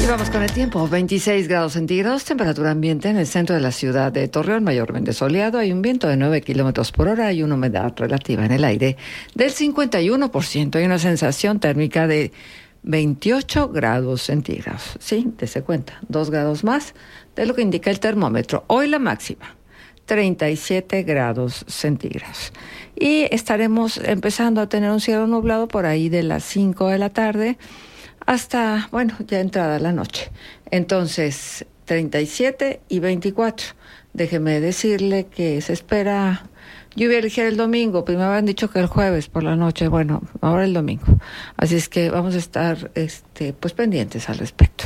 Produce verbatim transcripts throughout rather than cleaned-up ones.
vamos con el tiempo. veintiséis grados centígrados, temperatura ambiente en el centro de la ciudad de Torreón, mayormente soleado. Hay un viento de nueve kilómetros por hora y una humedad relativa en el aire del cincuenta y uno por ciento. Hay una sensación térmica de veintiocho grados centígrados. Sí, dése cuenta, dos grados más de lo que indica el termómetro. Hoy la máxima, treinta y siete grados centígrados. Y estaremos empezando a tener un cielo nublado por ahí de las cinco de la tarde hasta, bueno, ya entrada la noche. Entonces, treinta y siete y veinticuatro. Déjeme decirle que se espera lluvia ligera el domingo. Primero habían dicho que el jueves por la noche. Bueno, ahora el domingo. Así es que vamos a estar, este, pues, pendientes al respecto.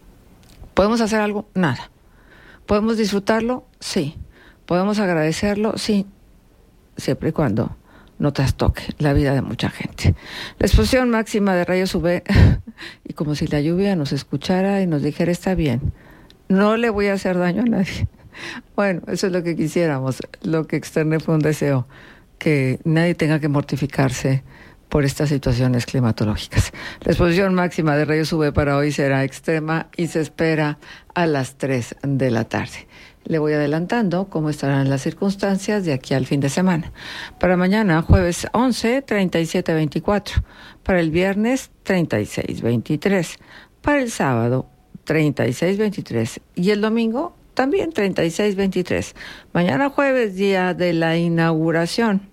¿Podemos hacer algo? Nada. ¿Podemos disfrutarlo? Sí. ¿Podemos agradecerlo? Sí. Siempre y cuando no trastoque la vida de mucha gente. La exposición máxima de rayos U V, y como si la lluvia nos escuchara y nos dijera, está bien, no le voy a hacer daño a nadie. Bueno, eso es lo que quisiéramos. Lo que externé fue un deseo, que nadie tenga que mortificarse por estas situaciones climatológicas. La exposición máxima de rayos U V para hoy será extrema y se espera a las tres de la tarde. Le voy adelantando cómo estarán las circunstancias de aquí al fin de semana. Para mañana, jueves once, treinta y siete veinticuatro. Para el viernes, treinta y seis veintitrés. Para el sábado, treinta y seis veintitrés. Y el domingo, también treinta y seis veintitrés. Mañana jueves, día de la inauguración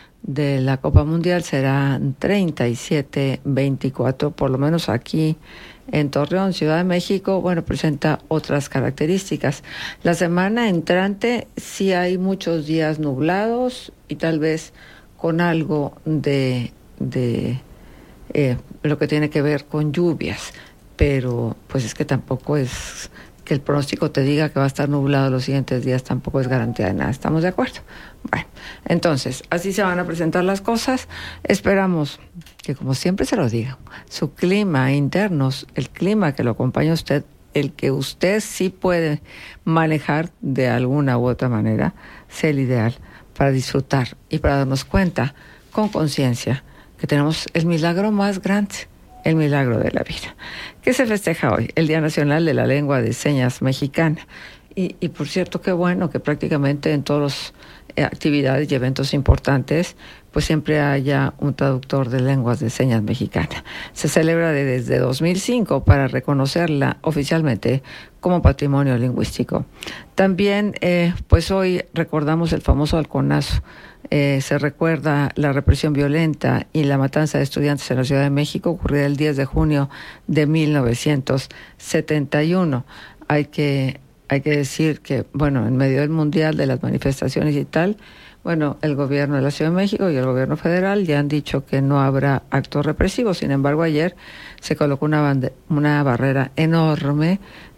de la Copa Mundial, será treinta y siete veinticuatro, por lo menos aquí en Torreón. Ciudad de México, bueno, presenta otras características. La semana entrante sí hay muchos días nublados y tal vez con algo de, de eh, lo que tiene que ver con lluvias, pero pues es que tampoco es que el pronóstico te diga que va a estar nublado los siguientes días, tampoco es garantía de nada. ¿Estamos de acuerdo? Bueno, entonces, así se van a presentar las cosas. Esperamos que, como siempre se lo digo, su clima interno, el clima que lo acompaña a usted, el que usted sí puede manejar de alguna u otra manera, sea el ideal para disfrutar y para darnos cuenta con conciencia que tenemos el milagro más grande, el milagro de la vida. ¿Qué se festeja hoy? El Día Nacional de la Lengua de Señas Mexicana. Y, y por cierto, qué bueno que prácticamente en todas las eh, actividades y eventos importantes, pues siempre haya un traductor de lenguas de señas mexicana. Se celebra de, desde dos mil cinco para reconocerla oficialmente como patrimonio lingüístico. También, eh, pues hoy recordamos el famoso halconazo. Eh, se recuerda la represión violenta y la matanza de estudiantes en la Ciudad de México, ocurrida el diez de junio de mil novecientos setenta y uno. Hay que, hay que decir que, bueno, en medio del mundial, de las manifestaciones y tal, bueno, el gobierno de la Ciudad de México y el gobierno federal ya han dicho que no habrá actos represivos. Sin embargo, ayer se colocó una, bande- una barrera enorme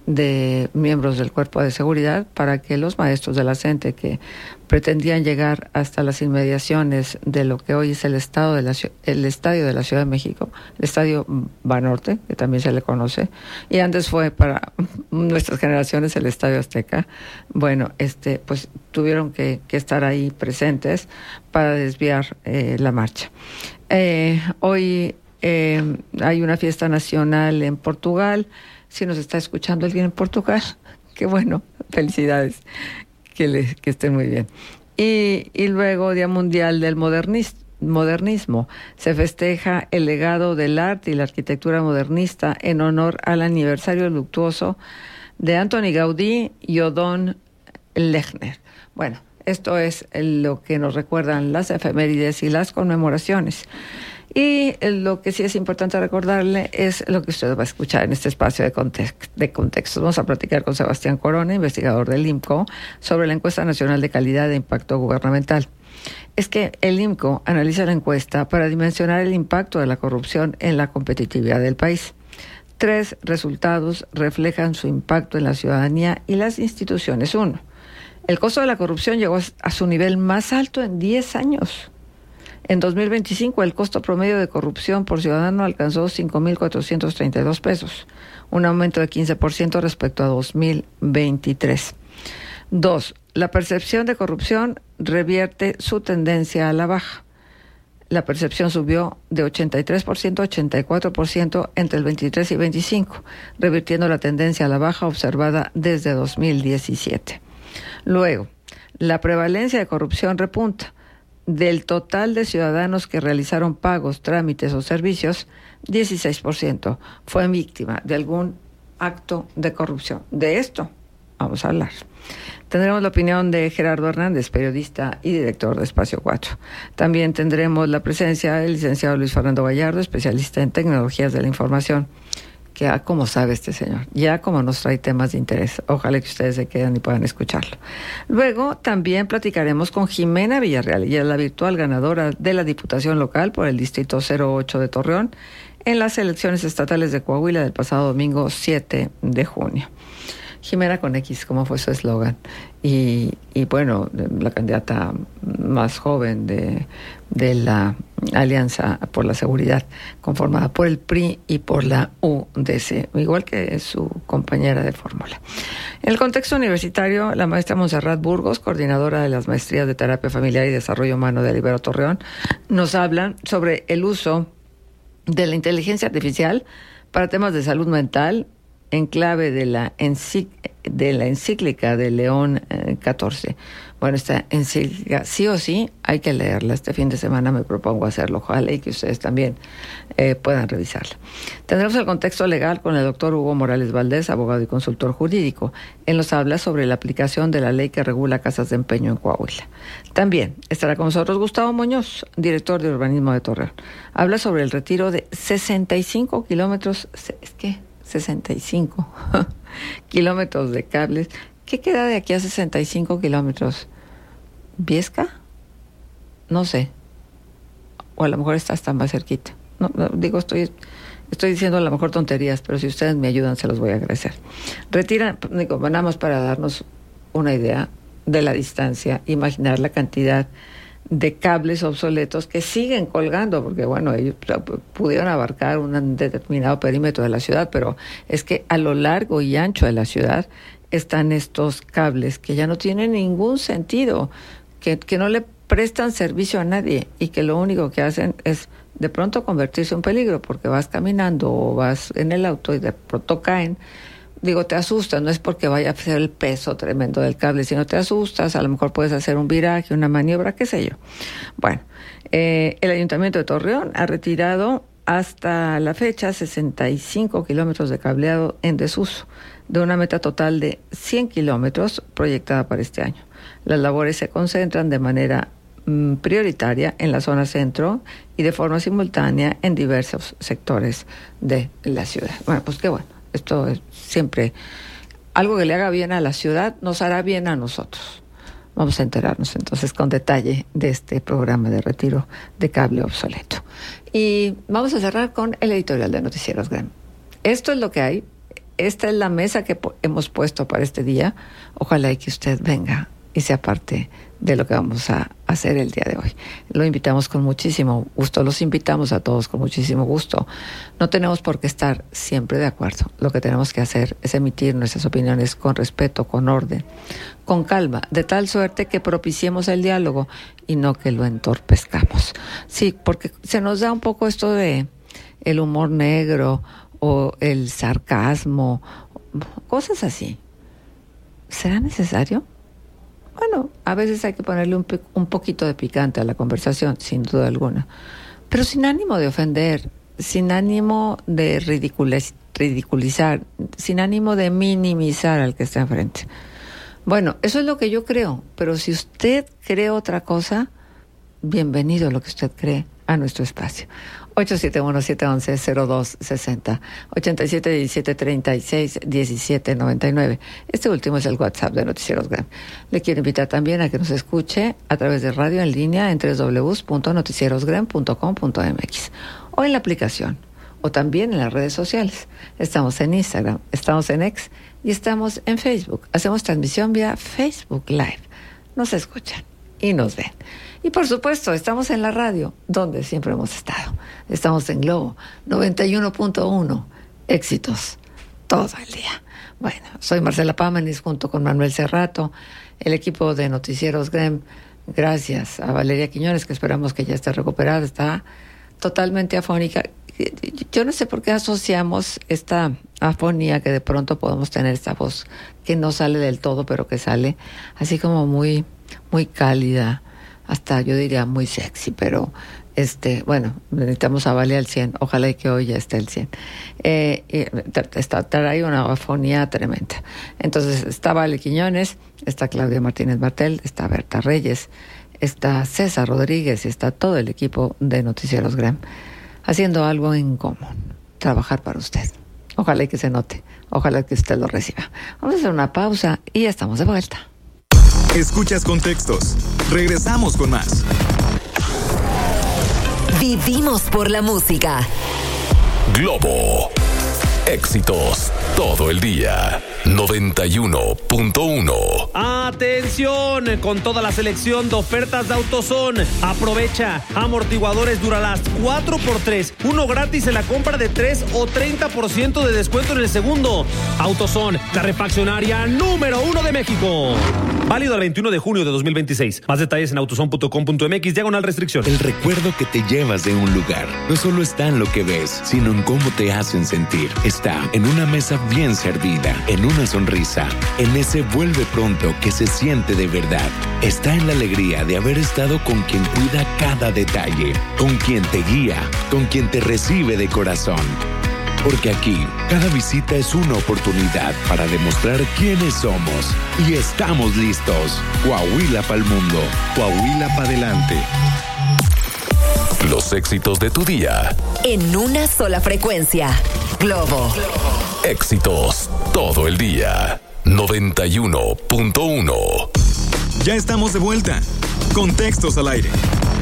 de miembros del cuerpo de seguridad para que los maestros de la CENTE que pretendían llegar hasta las inmediaciones de lo que hoy es el estado de la el estadio de la Ciudad de México, el estadio Banorte, que también se le conoce, y antes fue para nuestras generaciones el Estadio Azteca. Bueno, este, pues tuvieron que, que estar ahí presentes para desviar eh, la marcha. Eh, hoy eh, hay una fiesta nacional en Portugal. Si nos está escuchando alguien en Portugal, qué bueno, felicidades, que, le, que estén muy bien. Y, y luego, Día Mundial del Modernis, Modernismo. Se festeja el legado del arte y la arquitectura modernista en honor al aniversario luctuoso de Antoni Gaudí y Odón Lechner. Bueno, esto es lo que nos recuerdan las efemérides y las conmemoraciones. Y lo que sí es importante recordarle es lo que usted va a escuchar en este espacio de, context, de contextos. Vamos a platicar con Sebastián Corona, investigador del IMCO, sobre la encuesta nacional de calidad de impacto gubernamental. Es que el IMCO analiza la encuesta para dimensionar el impacto de la corrupción en la competitividad del país. Tres resultados reflejan su impacto en la ciudadanía y las instituciones. Uno, el costo de la corrupción llegó a su nivel más alto en diez años. En dos mil veinticinco, el costo promedio de corrupción por ciudadano alcanzó cinco mil cuatrocientos treinta y dos pesos, un aumento de quince por ciento respecto a dos mil veintitrés. Dos, la percepción de corrupción revierte su tendencia a la baja. La percepción subió de ochenta y tres por ciento a ochenta y cuatro por ciento entre el veintitrés y veinticinco, revirtiendo la tendencia a la baja observada desde dos mil diecisiete. Luego, la prevalencia de corrupción repunta. Del total de ciudadanos que realizaron pagos, trámites o servicios, dieciséis por ciento fue víctima de algún acto de corrupción. De esto vamos a hablar. Tendremos la opinión de Gerardo Hernández, periodista y director de Espacio cuatro. También tendremos la presencia del licenciado Luis Fernando Gallardo, especialista en tecnologías de la información, que ya como sabe este señor, ya como nos trae temas de interés. Ojalá que ustedes se queden y puedan escucharlo. Luego también platicaremos con Jimena Villarreal, ella es la virtual ganadora de la Diputación Local por el Distrito cero ocho de Torreón en las elecciones estatales de Coahuila del pasado domingo siete de junio. Jimena con X, como fue su eslogan. Y, y bueno, la candidata más joven de, de la Alianza por la Seguridad, conformada por el P R I y por la U D C, igual que su compañera de fórmula. En el contexto universitario, la maestra Montserrat Burgos, coordinadora de las maestrías de Terapia Familiar y Desarrollo Humano de Ibero Torreón, nos habla sobre el uso de la inteligencia artificial para temas de salud mental en clave de la, encíc- de la encíclica de León eh, catorce. Bueno, esta encíclica sí o sí hay que leerla. Este fin de semana me propongo hacerlo. Ojalá y que ustedes también eh, puedan revisarla. Tendremos el contexto legal con el doctor Hugo Morales Valdés, abogado y consultor jurídico. Él nos habla sobre la aplicación de la ley que regula casas de empeño en Coahuila. También estará con nosotros Gustavo Muñoz, director de urbanismo de Torreón. Habla sobre el retiro de sesenta y cinco kilómetros. ¿Es qué? sesenta y cinco kilómetros de cables. ¿Qué queda de aquí a sesenta y cinco kilómetros? ¿Viesca? No sé. O a lo mejor está hasta más cerquita. No, no, digo, estoy, estoy diciendo a lo mejor tonterías, pero si ustedes me ayudan, se los voy a agradecer. Retiran, digo, nada más para darnos una idea de la distancia, imaginar la cantidad de cables obsoletos que siguen colgando, porque bueno, ellos pudieron abarcar un determinado perímetro de la ciudad, pero es que a lo largo y ancho de la ciudad están estos cables que ya no tienen ningún sentido, que, que no le prestan servicio a nadie y que lo único que hacen es de pronto convertirse en peligro, porque vas caminando o vas en el auto y de pronto caen. Digo, te asustas, no es porque vaya a ser el peso tremendo del cable, sino te asustas, a lo mejor puedes hacer un viraje, una maniobra, qué sé yo. Bueno, eh, el Ayuntamiento de Torreón ha retirado hasta la fecha sesenta y cinco kilómetros de cableado en desuso, de una meta total de cien kilómetros proyectada para este año. Las labores se concentran de manera mm, prioritaria en la zona centro y de forma simultánea en diversos sectores de la ciudad. Bueno, pues qué bueno. Esto es siempre algo que le haga bien a la ciudad, nos hará bien a nosotros. Vamos a enterarnos entonces con detalle de este programa de retiro de cable obsoleto. Y vamos a cerrar con el editorial de Noticieros G R A M. Esto es lo que hay. Esta es la mesa que po- hemos puesto para este día. Ojalá y que usted venga y sea parte de lo que vamos a hacer el día de hoy. Lo invitamos con muchísimo gusto, los invitamos a todos con muchísimo gusto. No tenemos por qué estar siempre de acuerdo. Lo que tenemos que hacer es emitir nuestras opiniones con respeto, con orden, con calma, de tal suerte que propiciemos el diálogo y no que lo entorpezcamos. Sí, porque se nos da un poco esto de el humor negro o el sarcasmo, cosas así. ¿Será necesario? Bueno, a veces hay que ponerle un, pe- un poquito de picante a la conversación, sin duda alguna, pero sin ánimo de ofender, sin ánimo de ridiculiz- ridiculizar, sin ánimo de minimizar al que está enfrente. Bueno, eso es lo que yo creo, pero si usted cree otra cosa, bienvenido lo que usted cree a nuestro espacio. ocho siete uno, siete uno uno, cero dos seis cero, ochenta y siete diecisiete treinta y seis diecisiete noventa y nueve. Este último es el WhatsApp de Noticieros G R A M. Le quiero invitar también a que nos escuche a través de radio en línea en doble u doble u doble u punto noticieros gram punto com punto m x o en la aplicación o también en las redes sociales. Estamos en Instagram, estamos en X y estamos en Facebook. Hacemos transmisión vía Facebook Live. Nos escuchan y nos ven. Y por supuesto, estamos en la radio, donde siempre hemos estado. Estamos en Globo, noventa y uno punto uno, éxitos todo el día. Bueno, soy Marcela Pámanis junto con Manuel Cerrato, el equipo de Noticieros G R A M. Gracias a Valeria Quiñones, que esperamos que ya esté recuperada, está totalmente afónica. Yo no sé por qué asociamos esta afonía que de pronto podemos tener, esta voz que no sale del todo, pero que sale así como muy, muy cálida, hasta yo diría muy sexy, pero este, bueno, necesitamos a Vale al cien, ojalá y que hoy ya esté al cien. Eh, está, trae una afonía tremenda. Entonces está Vale Quiñones, está Claudia Martínez Martel, está Berta Reyes, está César Rodríguez y está todo el equipo de Noticieros Graham haciendo algo en común, trabajar para usted. Ojalá y que se note, ojalá que usted lo reciba. Vamos a hacer una pausa y ya estamos de vuelta. Escuchas Contextos. Regresamos con más. Vivimos por la música. Globo. Éxitos todo el día. noventa y uno punto uno. Atención, con toda la selección de ofertas de AutoZone. Aprovecha, amortiguadores Duralast cuatro por tres, uno gratis en la compra de tres o treinta por ciento de descuento en el segundo. AutoZone, la refaccionaria número uno de México. Válido el veintiuno de junio de dos mil veintiséis. Más detalles en autozone punto com punto m x, diagonal restricción. El recuerdo que te llevas de un lugar no solo está en lo que ves, sino en cómo te hacen sentir. Está en una mesa bien servida, en una sonrisa, en ese vuelve pronto que se siente de verdad. Está en la alegría de haber estado con quien cuida cada detalle, con quien te guía, con quien te recibe de corazón. Porque aquí, cada visita es una oportunidad para demostrar quiénes somos. Y estamos listos. Coahuila pa'l mundo. Coahuila pa' adelante. Los éxitos de tu día. En una sola frecuencia. Globo. Éxitos todo el día. noventa y uno punto uno. Ya estamos de vuelta. Contextos al aire.